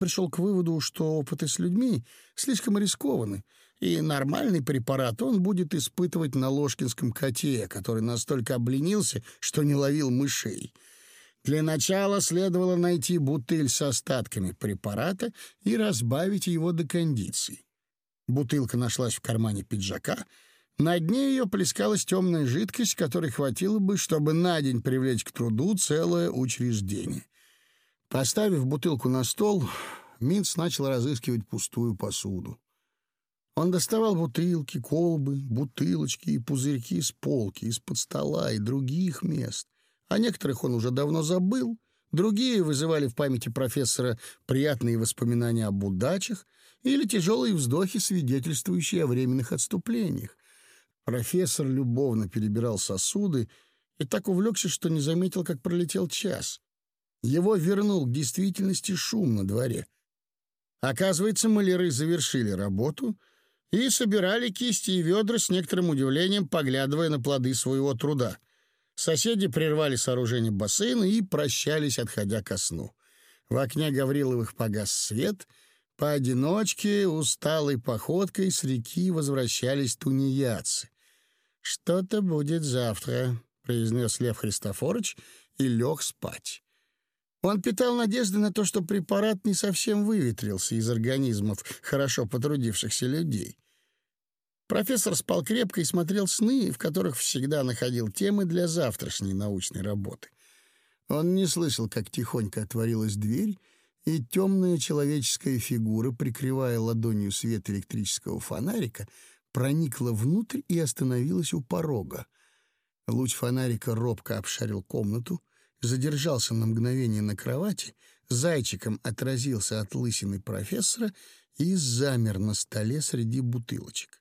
пришел к выводу, что опыты с людьми слишком рискованы, и нормальный препарат он будет испытывать на ложкинском коте, который настолько обленился, что не ловил мышей. Для начала следовало найти бутыль с остатками препарата и разбавить его до кондиции. Бутылка нашлась в кармане пиджака. На дне ее плескалась темная жидкость, которой хватило бы, чтобы на день привлечь к труду целое учреждение. Поставив бутылку на стол, Минц начал разыскивать пустую посуду. Он доставал бутылки, колбы, бутылочки и пузырьки с полки, из-под стола и других мест. О некоторых он уже давно забыл, другие вызывали в памяти профессора приятные воспоминания об удачах или тяжелые вздохи, свидетельствующие о временных отступлениях. Профессор любовно перебирал сосуды и так увлекся, что не заметил, как пролетел час. Его вернул к действительности шум на дворе. Оказывается, маляры завершили работу и собирали кисти и ведра, с некоторым удивлением поглядывая на плоды своего труда. Соседи прервали сооружение бассейна и прощались, отходя ко сну. В окне Гавриловых погас свет. Поодиночке, усталой походкой с реки возвращались тунеядцы. «Что-то будет завтра», — произнес Лев Христофорович и лег спать. Он питал надежды на то, что препарат не совсем выветрился из организмов хорошо потрудившихся людей. Профессор спал крепко и смотрел сны, в которых всегда находил темы для завтрашней научной работы. Он не слышал, как тихонько отворилась дверь, и темная человеческая фигура, прикрывая ладонью свет электрического фонарика, проникла внутрь и остановилась у порога. Луч фонарика робко обшарил комнату, задержался на мгновение на кровати, зайчиком отразился от лысины профессора и замер на столе среди бутылочек.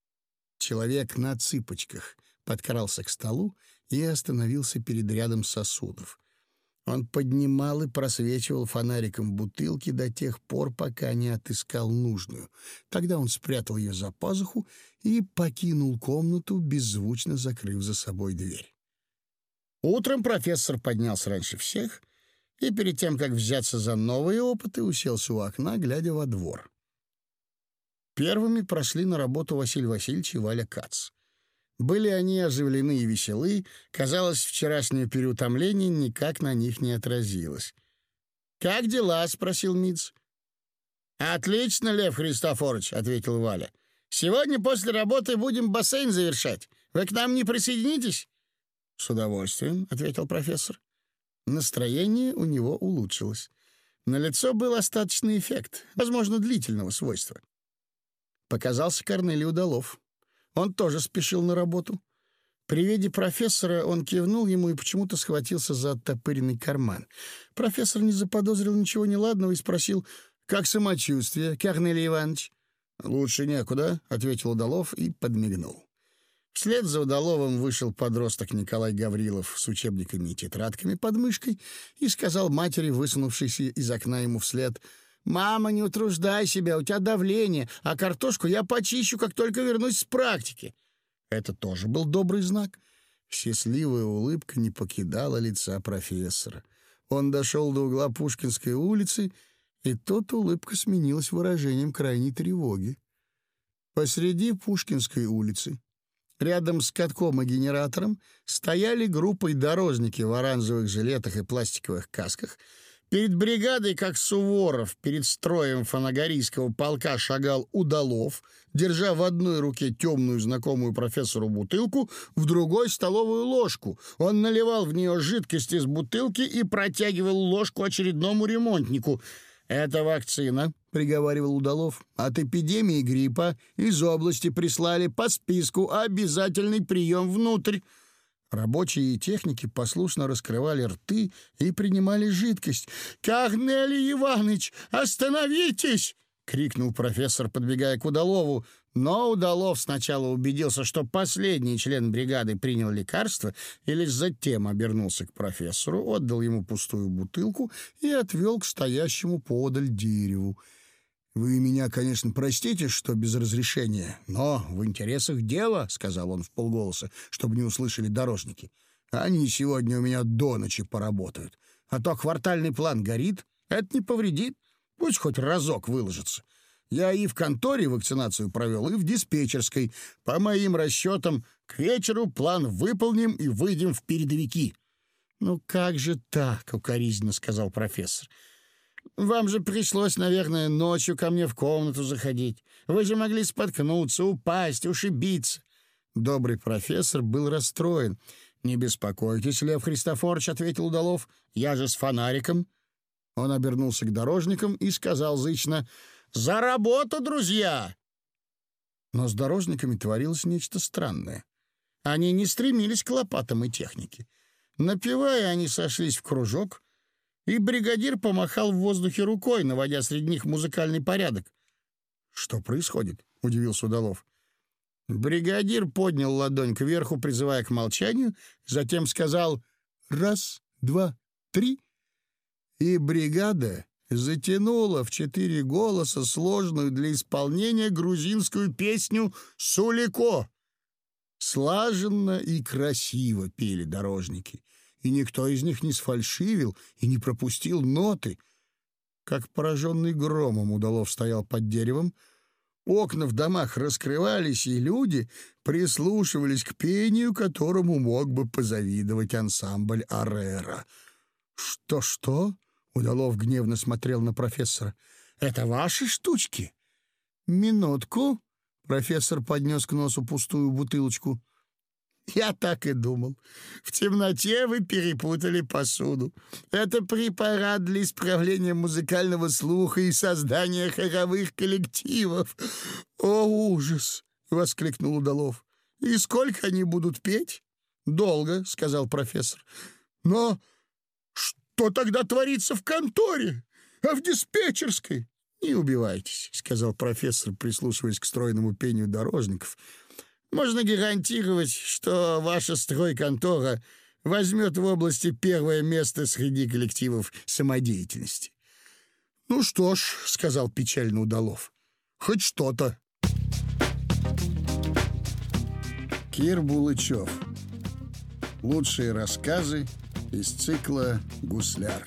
Человек на цыпочках подкрался к столу и остановился перед рядом сосудов. Он поднимал и просвечивал фонариком бутылки до тех пор, пока не отыскал нужную. Тогда он спрятал ее за пазуху и покинул комнату, беззвучно закрыв за собой дверь. Утром профессор поднялся раньше всех и перед тем, как взяться за новые опыты, уселся у окна, глядя во двор. Первыми прошли на работу Василий Васильевич и Валя Кац. Были они оживлены и веселы, казалось, вчерашнее переутомление никак на них не отразилось. «Как дела?» — спросил Митц. «Отлично, Лев Христофорович», — ответил Валя. «Сегодня после работы будем бассейн завершать. Вы к нам не присоединитесь?» «С удовольствием», — ответил профессор. Настроение у него улучшилось. Налицо был остаточный эффект, возможно, длительного свойства. Показался Корнелий Удалов. Он тоже спешил на работу. При виде профессора он кивнул ему и почему-то схватился за оттопыренный карман. Профессор не заподозрил ничего неладного и спросил: «Как самочувствие, Корнелий Иванович?» «Лучше некуда», — ответил Удалов и подмигнул. Вслед за Удаловым вышел подросток Николай Гаврилов с учебниками и тетрадками под мышкой и сказал матери, высунувшейся из окна ему вслед: «Мама, не утруждай себя, у тебя давление, а картошку я почищу, как только вернусь с практики». Это тоже был добрый знак. Счастливая улыбка не покидала лица профессора. Он дошел до угла Пушкинской улицы, и тут улыбка сменилась выражением крайней тревоги. Посреди Пушкинской улицы, рядом с катком и генератором, стояли группой дорожники в оранжевых жилетах и пластиковых касках. Перед бригадой, как Суворов, перед строем фанагорийского полка шагал Удалов, держа в одной руке темную знакомую профессору бутылку, в другой — столовую ложку. Он наливал в нее жидкость из бутылки и протягивал ложку очередному ремонтнику. «Это вакцина», — приговаривал Удалов. «От эпидемии гриппа из области прислали по списку обязательный прием внутрь». Рабочие и техники послушно раскрывали рты и принимали жидкость. «Корнелий Иванович, остановитесь!» — крикнул профессор, подбегая к Удалову. Но Удалов сначала убедился, что последний член бригады принял лекарство, и лишь затем обернулся к профессору, отдал ему пустую бутылку и отвел к стоящему поодаль дереву. «Вы меня, конечно, простите, что без разрешения, но в интересах дела, — сказал он вполголоса, чтобы не услышали дорожники, — они сегодня у меня до ночи поработают, а то квартальный план горит, это не повредит. Пусть хоть разок выложится. Я и в конторе вакцинацию провел, и в диспетчерской. По моим расчетам, к вечеру план выполним и выйдем в передовики». «Ну как же так?» — укоризненно сказал профессор. «Вам же пришлось, наверное, ночью ко мне в комнату заходить. Вы же могли споткнуться, упасть, ушибиться». Добрый профессор был расстроен. «Не беспокойтесь, Лев Христофорович», — ответил Удалов, — «я же с фонариком». Он обернулся к дорожникам и сказал зычно: «За работу, друзья!» Но с дорожниками творилось нечто странное. Они не стремились к лопатам и технике. Напевая, они сошлись в кружок, и бригадир помахал в воздухе рукой, наводя среди них музыкальный порядок. «Что происходит?» — удивился Удалов. Бригадир поднял ладонь кверху, призывая к молчанию, затем сказал «раз, два, три», и бригада затянула в 4 голоса сложную для исполнения грузинскую песню «Сулико». Слаженно и красиво пели дорожники, и никто из них не сфальшивил и не пропустил ноты. Как пораженный громом Удалов стоял под деревом. Окна в домах раскрывались, и люди прислушивались к пению, которому мог бы позавидовать ансамбль «Арера». «Что?» — Удалов гневно смотрел на профессора. «Это ваши штучки?» «Минутку». Профессор поднес к носу пустую бутылочку. «Я так и думал. В темноте вы перепутали посуду. Это препарат для исправления музыкального слуха и создания хоровых коллективов». «О, ужас!» — воскликнул Удалов. «И сколько они будут петь?» «Долго», — сказал профессор. «Но что тогда творится в конторе, а в диспетчерской?» «Не убивайтесь», — сказал профессор, прислушиваясь к стройному пению дорожников. «Можно гарантировать, что ваша стройконтора возьмет в области первое место среди коллективов самодеятельности». «Ну что ж», — сказал печально Удалов, — «хоть что-то». Кир Булычев. Лучшие рассказы из цикла «Гусляр».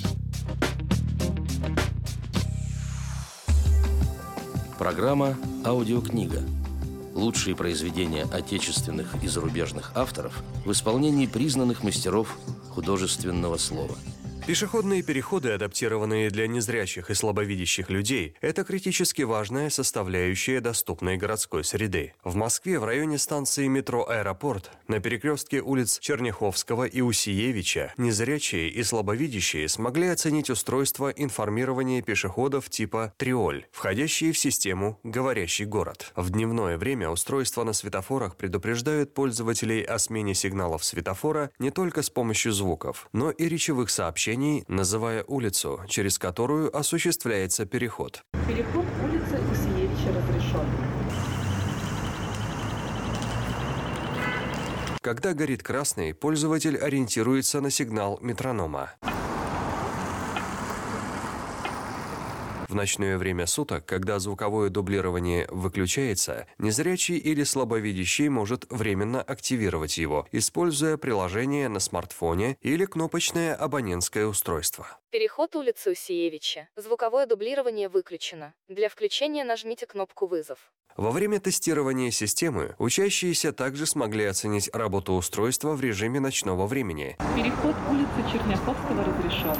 Программа «Аудиокнига». Лучшие произведения отечественных и зарубежных авторов в исполнении признанных мастеров художественного слова. Пешеходные переходы, адаптированные для незрячих и слабовидящих людей, это критически важная составляющая доступной городской среды. В Москве в районе станции метро «Аэропорт» на перекрестке улиц Черняховского и Усиевича незрячие и слабовидящие смогли оценить устройство информирования пешеходов типа «Триоль», входящие в систему «Говорящий город». В дневное время устройства на светофорах предупреждают пользователей о смене сигналов светофора не только с помощью звуков, но и речевых сообщений, называя улицу, через которую осуществляется переход. Переход улицы Усиевича разрешен. Когда горит красный, пользователь ориентируется на сигнал метронома. В ночное время суток, когда звуковое дублирование выключается, незрячий или слабовидящий может временно активировать его, используя приложение на смартфоне или кнопочное абонентское устройство. Переход улицы Усиевича. Звуковое дублирование выключено. Для включения нажмите кнопку «Вызов». Во время тестирования системы учащиеся также смогли оценить работу устройства в режиме ночного времени. Переход улицы Черняховского разрешен.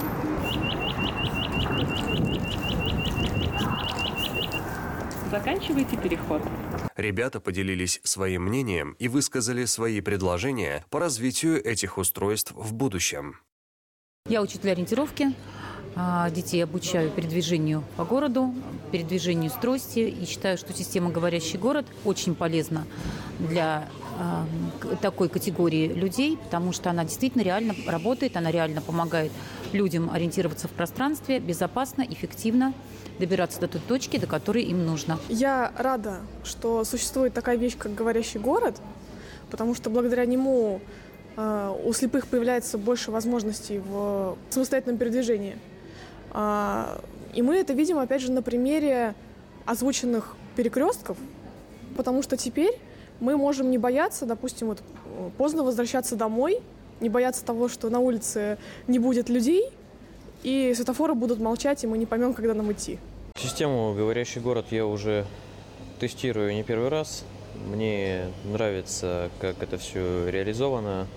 Заканчивайте переход. Ребята поделились своим мнением и высказали свои предложения по развитию этих устройств в будущем. Я учитель ориентировки. Детей обучаю передвижению по городу, передвижению с трости. И считаю, что система «Говорящий город» очень полезна для такой категории людей, потому что она действительно реально работает, она реально помогает людям ориентироваться в пространстве безопасно, эффективно, добираться до той точки, до которой им нужно. Я рада, что существует такая вещь, как «Говорящий город», потому что благодаря нему у слепых появляется больше возможностей в самостоятельном передвижении. И мы это видим, опять же, на примере озвученных перекрестков, потому что теперь мы можем не бояться, допустим, вот, поздно возвращаться домой, не бояться того, что на улице не будет людей, и светофоры будут молчать, и мы не поймем, когда нам идти. Систему «Говорящий город» я уже тестирую не первый раз. Мне нравится, как это все реализовано.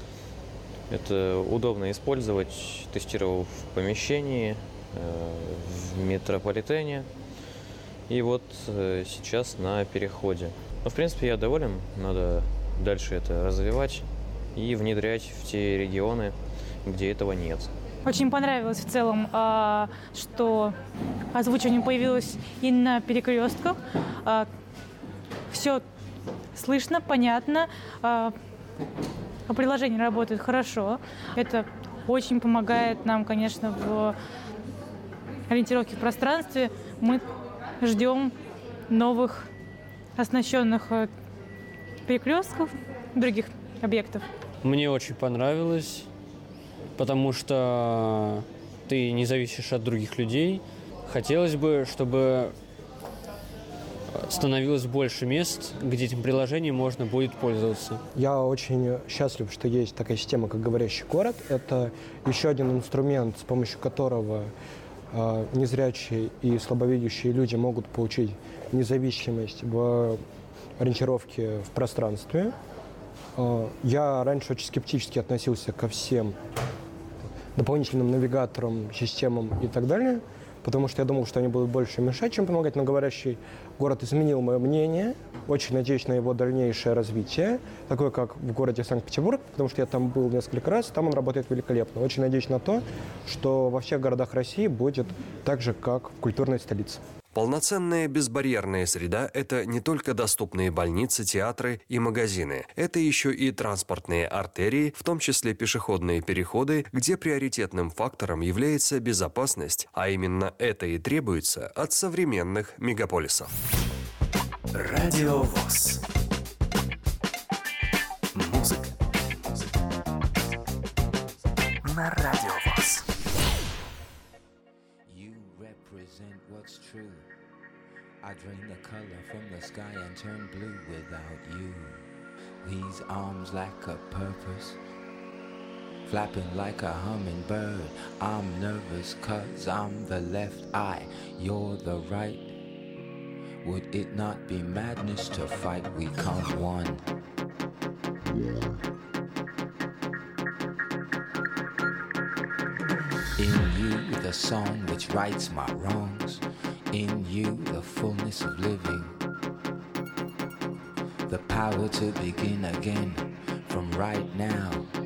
Это удобно использовать. Тестировал в помещении, в метрополитене. И вот сейчас на переходе. Но, в принципе, я доволен. Надо дальше это развивать и внедрять в те регионы, где этого нет. Очень понравилось в целом, что озвучивание появилось и на перекрестках. Все слышно, понятно. Приложение работает хорошо. Это очень помогает нам, конечно, в ориентировке в пространстве. Мы ждем новых оснащенных перекрестков, других объектов. Мне очень понравилось, потому что ты не зависишь от других людей. Хотелось бы, чтобы становилось больше мест, где этим приложением можно будет пользоваться. Я очень счастлив, что есть такая система, как «Говорящий город». Это еще один инструмент, с помощью которого незрячие и слабовидящие люди могут получить независимость в ориентировке в пространстве. Я раньше очень скептически относился ко всем дополнительным навигаторам, системам и так далее, потому что я думал, что они будут больше мешать, чем помогать. Но «Говорящий город» изменил мое мнение. Очень надеюсь на его дальнейшее развитие, такое как в городе Санкт-Петербург, потому что я там был несколько раз, там он работает великолепно. Очень надеюсь на то, что во всех городах России будет так же, как в культурной столице. Полноценная безбарьерная среда – это не только доступные больницы, театры и магазины. Это еще и транспортные артерии, в том числе пешеходные переходы, где приоритетным фактором является безопасность, а именно это и требуется от современных мегаполисов. Радио ВОС. Музыка. На Радио ВОС. I drain the color from the sky and turn blue without you. These arms lack a purpose, flapping like a hummingbird. I'm nervous 'cause I'm the left eye, you're the right. Would it not be madness to fight? We come one. In you, the song which rights my wrongs. In you, the fullness of living, the power to begin again from right now.